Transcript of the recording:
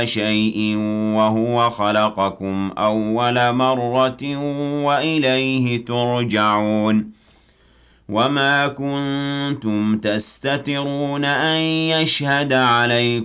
شيء وهو خلقكم أول مرة وإليه ترجعون وما كنتم تستترون أن يشهد عليكم